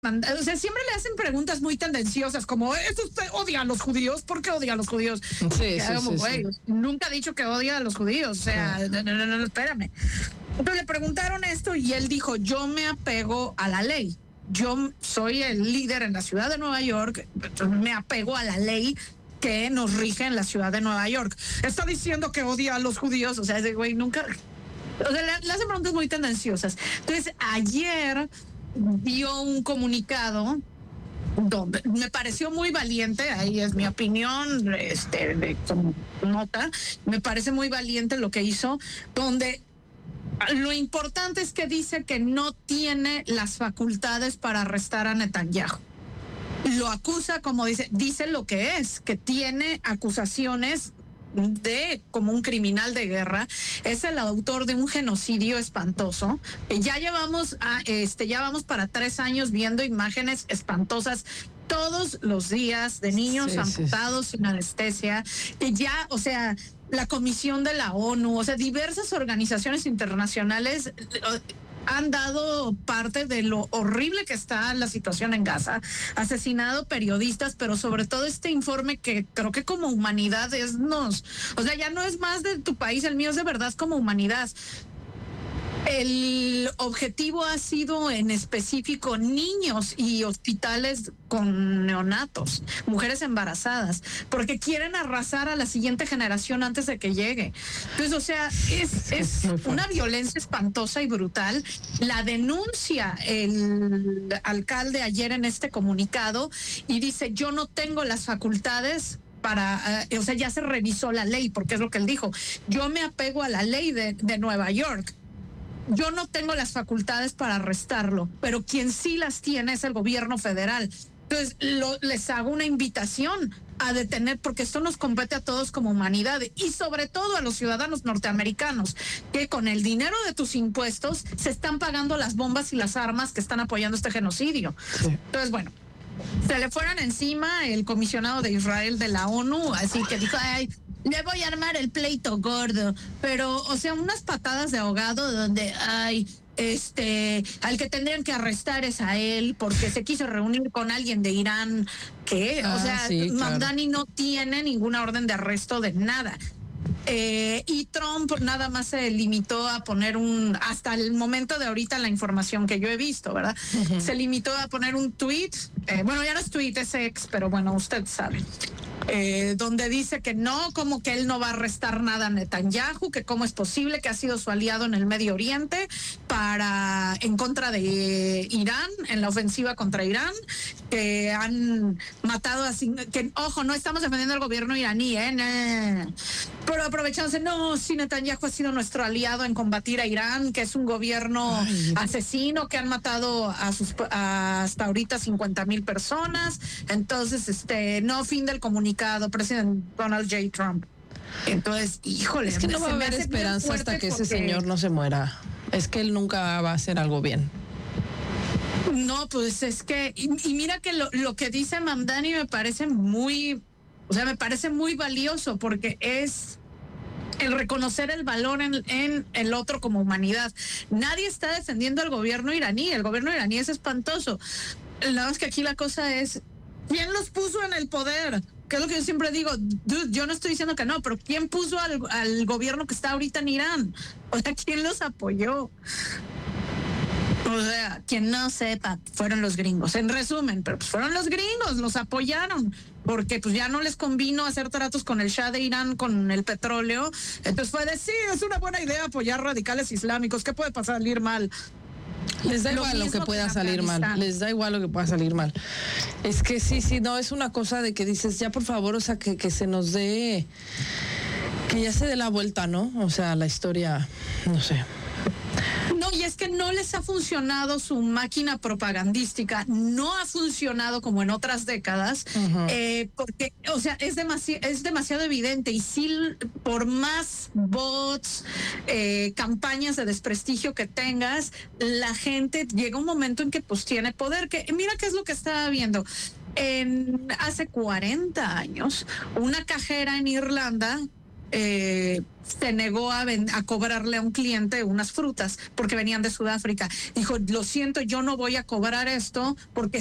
O sea, siempre le hacen preguntas muy tendenciosas, como, ¿eso usted odia a los judíos? ¿Por qué odia a los judíos? Sí, Como, sí. nunca ha dicho que odia a los judíos, o sea, no, espérame. Entonces le preguntaron esto y él dijo, yo me apego a la ley. Yo soy el líder en la ciudad de Nueva York, me apego a la ley que nos rige en la ciudad de Nueva York. Está diciendo que odia a los judíos, o sea, ese güey nunca... O sea, le hacen preguntas muy tendenciosas. Entonces, ayer dio un comunicado donde me pareció muy valiente, ahí es mi opinión, como nota, me parece muy valiente lo que hizo, donde lo importante es que dice que no tiene las facultades para arrestar a Netanyahu. Lo acusa, como dice lo que es, que tiene acusaciones de como un criminal de guerra, es el autor de un genocidio espantoso. Ya vamos para 3 años viendo imágenes espantosas todos los días de niños amputados sin anestesia, y ya, o sea, la Comisión de la ONU, o sea, diversas organizaciones internacionales han dado parte de lo horrible que está la situación en Gaza, asesinado periodistas, pero sobre todo este informe que creo que como humanidad o sea, ya no es más de tu país, el mío es de verdad como humanidad. El objetivo ha sido en específico niños y hospitales con neonatos, mujeres embarazadas, porque quieren arrasar a la siguiente generación antes de que llegue. Entonces, o sea, es una violencia espantosa y brutal. La denuncia el alcalde ayer en este comunicado y dice, yo no tengo las facultades para, o sea, ya se revisó la ley, porque es lo que él dijo. Yo me apego a la ley de Nueva York. Yo no tengo las facultades para arrestarlo, pero quien sí las tiene es el gobierno federal. Entonces, les hago una invitación a detener, porque esto nos compete a todos como humanidad y sobre todo a los ciudadanos norteamericanos, que con el dinero de tus impuestos se están pagando las bombas y las armas que están apoyando este genocidio. Sí. Entonces, bueno, se le fueron encima el comisionado de Israel de la ONU, así que dijo, ay, le voy a armar el pleito gordo, pero, o sea, unas patadas de ahogado donde, ay, al que tendrían que arrestar es a él porque se quiso reunir con alguien de Irán, que, o sea, sí, Mamdani no tiene ninguna orden de arresto de nada. Y Trump nada más se limitó a poner hasta el momento de ahorita la información que yo he visto, ¿verdad? Se limitó a poner un tweet, bueno, ya no es tweet, es ex, pero bueno, usted sabe. Donde dice que no, como que él no va a arrestar nada a Netanyahu, que cómo es posible, que ha sido su aliado en el Medio Oriente en contra de Irán, en la ofensiva contra Irán, que han matado así, que ojo, no estamos defendiendo al gobierno iraní, pero aprovechándose, no, si Netanyahu ha sido nuestro aliado en combatir a Irán, que es un gobierno asesino, que han matado hasta ahorita 50,000 personas, entonces, no, fin del comunicado, presidente Donald J. Trump. Entonces, híjole, es que no va a haber esperanza hasta que ese señor no se muera. Es que él nunca va a hacer algo bien. No, pues es que, y mira que lo que dice Mamdani me parece muy valioso, porque es el reconocer el valor en el otro como humanidad. Nadie está defendiendo al gobierno iraní, el gobierno iraní es espantoso. Nada más que aquí la cosa es, ¿quién los puso en el poder? Que es lo que yo siempre digo, dude, yo no estoy diciendo que no, pero ¿quién puso al gobierno que está ahorita en Irán? O sea, ¿quién los apoyó? O sea, quien no sepa, fueron los gringos. En resumen, pero pues fueron los gringos, los apoyaron, porque pues ya no les convino hacer tratos con el Shah de Irán, con el petróleo. Entonces fue de, sí, es una buena idea apoyar radicales islámicos, ¿qué puede salir mal? Les da igual lo que pueda salir mal, les da igual lo que pueda salir mal. Es que sí, no, es una cosa de que dices, ya por favor, o sea, que se nos dé, que ya se dé la vuelta, ¿no? O sea, la historia, no sé. No, y es que no les ha funcionado su máquina propagandística, no ha funcionado como en otras décadas, porque, o sea, es demasiado evidente, y sí, por más bots, campañas de desprestigio que tengas, la gente llega un momento en que pues tiene poder, que mira qué es lo que estaba viendo. Hace 40 años, una cajera en Irlanda se negó a cobrarle a un cliente unas frutas porque venían de Sudáfrica. Dijo, lo siento, yo no voy a cobrar esto porque